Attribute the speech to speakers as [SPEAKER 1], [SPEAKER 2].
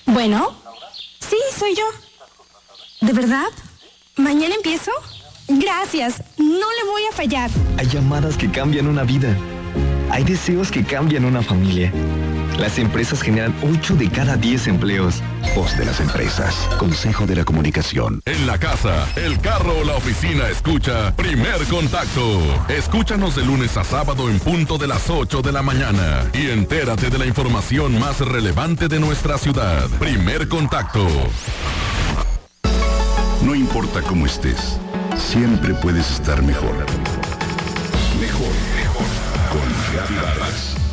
[SPEAKER 1] Bueno, sí, soy yo. ¿De verdad? ¿Mañana empiezo? Gracias, no le voy a fallar.
[SPEAKER 2] Hay llamadas que cambian una vida. Hay deseos que cambian una familia. Las empresas generan 8 de cada 10 empleos.
[SPEAKER 3] Voz de las empresas. Consejo de la Comunicación.
[SPEAKER 4] En la casa, el carro o la oficina escucha Primer Contacto. Escúchanos de lunes a sábado en punto de las 8 de la mañana. Y entérate de la información más relevante de nuestra ciudad. Primer Contacto.
[SPEAKER 3] No importa cómo estés, siempre puedes estar mejor. Mejor. Con Gaby Vargas.